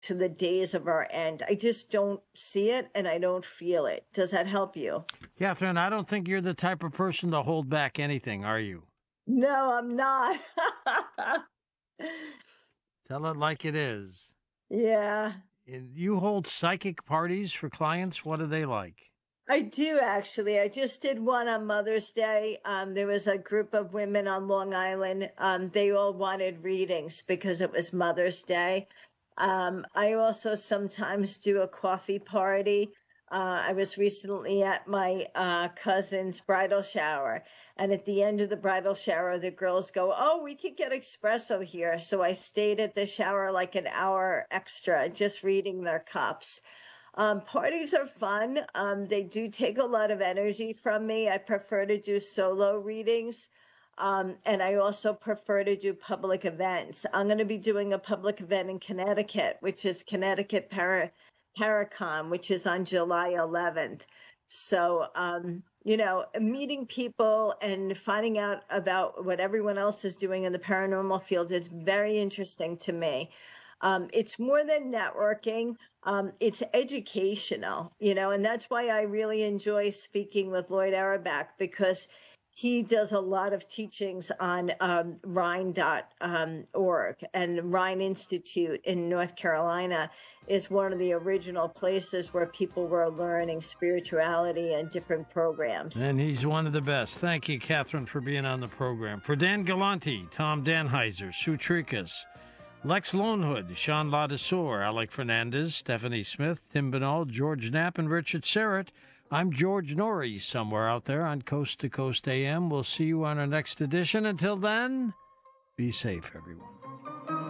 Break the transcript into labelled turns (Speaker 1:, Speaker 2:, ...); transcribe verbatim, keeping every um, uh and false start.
Speaker 1: to the days of our end. I just don't see it and I don't feel it. Does that help you?
Speaker 2: Catherine, I don't think you're the type of person to hold back anything, are you?
Speaker 1: No, I'm not.
Speaker 2: Tell it like it is.
Speaker 1: Yeah.
Speaker 2: And you hold psychic parties for clients. What are they like?
Speaker 1: I do actually. I just did one on Mother's Day. Um, there was a group of women on Long Island. Um, they all wanted readings because it was Mother's Day. Um, I also sometimes do a coffee party. Uh, I was recently at my uh, cousin's bridal shower, and at the end of the bridal shower, the girls go, "Oh, we could get espresso here." So I stayed at the shower like an hour extra, just reading their cups. Um, parties are fun. Um, they do take a lot of energy from me. I prefer to do solo readings. Um, and I also prefer to do public events. I'm going to be doing a public event in Connecticut, which is Connecticut Para Paracon, which is on July eleventh. So, um, you know, meeting people and finding out about what everyone else is doing in the paranormal field is very interesting to me. Um, it's more than networking. Um, it's educational, you know, and that's why I really enjoy speaking with Lloyd Auerbach, because he does a lot of teachings on um, Rhine dot org, and Rhine Institute in North Carolina is one of the original places where people were learning spirituality and different programs.
Speaker 2: And he's one of the best. Thank you, Catherine, for being on the program. For Dan Galante, Tom Danheiser, Sue Trikas, Lex Lonehood, Sean Ladesseur, Alec Fernandez, Stephanie Smith, Tim Binal, George Knapp, and Richard Serrett, I'm George Norrie, somewhere out there on Coast to Coast A M. We'll see you on our next edition. Until then, be safe, everyone.